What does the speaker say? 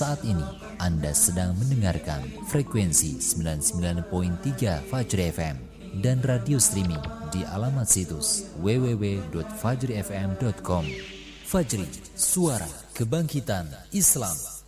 Saat ini Anda sedang mendengarkan frekuensi 99.3 Fajri FM dan radio streaming di alamat situs www.fajrifm.com. Fajri, suara kebangkitan Islam.